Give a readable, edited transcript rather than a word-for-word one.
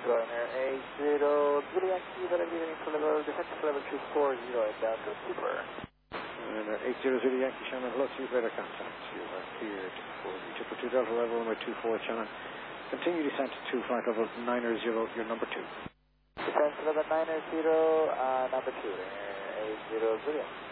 going there. A0, Zodiac, for level, defective level 240, down to Super. And 80 Zodiac, Shannon, hello to you, better contact. You are cleared for the Triple 2 Delta level runway 24, Shannon. Continue descent to flight level 90, your number 2. Descent to level 90, number 2, A0 Zodiac.